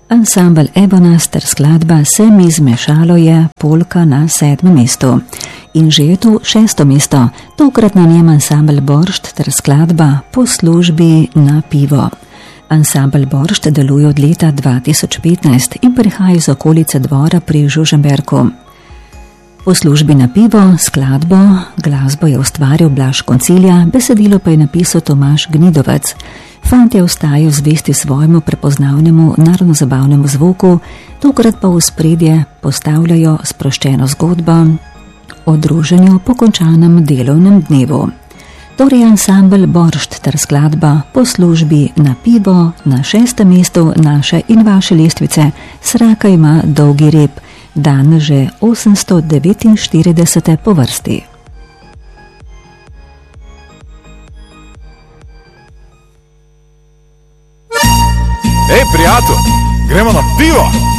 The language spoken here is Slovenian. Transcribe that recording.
Ansambel Ebonas ter skladba Se mi zmešalo je, polka na 7. mestu. In že je tu 6. mesto, tokrat na njem ansambel Boršt ter skladba Po službi na pivo. Ansambel Boršt deluje od leta 2015 in prihaja iz okolice Dvora pri Žužemberku. Po službi na pivo, skladbo, glasbo je ustvaril Blaž Koncilja, besedilo pa je napisal Tomaž Gnidovec. Fantje ostajajo zvesti svojemu prepoznavnemu narodno-zabavnemu zvoku, tokrat pa v ospredje postavljajo sproščeno zgodbo o druženju po končanem delovnem dnevu. Torej ansambel Boršt ter skladba Po službi na pivo na 6. mestu naše in vaše lestvice. Sraka ima dolgi rep, dan že 849. po vrsti. Ej, prijatelj, gremo na pivo!